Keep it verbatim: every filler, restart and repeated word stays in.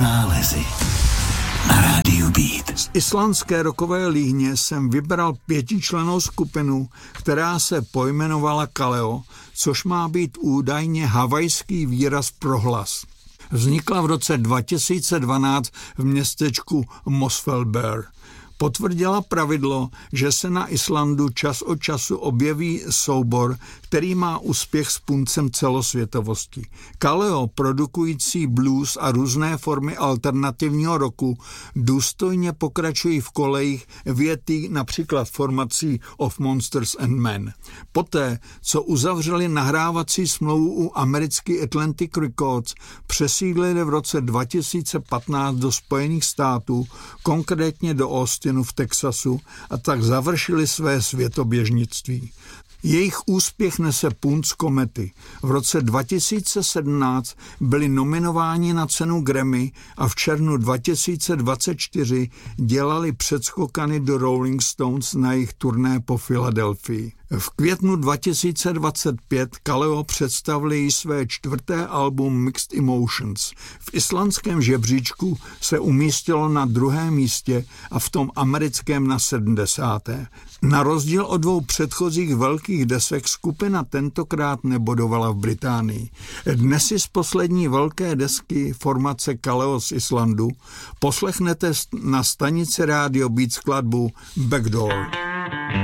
nálezy na rádiu Beat. Z islandské rockové líhně jsem vybral pětičlennou skupinu, která se pojmenovala Kaleo, což má být údajně havajský výraz pro hlas. Vznikla v roce dva tisíce dvanáct v městečku Mosfellsbær. Potvrdila pravidlo, že se na Islandu čas od času objeví soubor, který má úspěch s puncem celosvětovosti. Kaleo, produkující blues a různé formy alternativního rocku, důstojně pokračují v kolejích větý například formací Of Monsters and Men. Poté, co uzavřeli nahrávací smlouvu u americký Atlantic Records, přesídlili v roce dva tisíce patnáct do Spojených států, konkrétně do Austinu v Texasu, a tak završili své světoběžnictví. Jejich úspěch nese punc komety. V roce dva tisíce sedmnáct byli nominováni na cenu Grammy a v červnu dva tisíce dvacet čtyři dělali předskokany do Rolling Stones na jejich turné po Filadelfii. V květnu dva tisíce dvacet pět Kaleo představili své čtvrté album Mixed Emotions. V islandském žebříčku se umístilo na druhém místě a v tom americkém na sedmdesátém Na rozdíl od dvou předchozích velkých desek skupina tentokrát nebodovala v Británii. Dnes si z poslední velké desky formace Kaleo z Islandu poslechnete na stanici rádio Beat skladbu Backdoor.